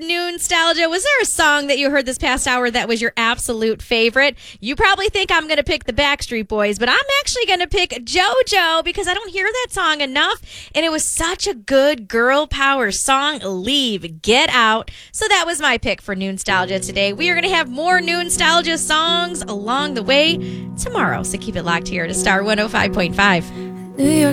New Nostalgia. Was there a song that you heard this past hour that was your absolute favorite? You probably think I'm going to pick the Backstreet Boys, but I'm actually going to pick JoJo because I don't hear that song enough. And it was such a good girl power song. Leave, get out. So that was my pick for New Nostalgia today. We are going to have more New Nostalgia songs along the way tomorrow. So keep it locked here to Star 105.5. New York.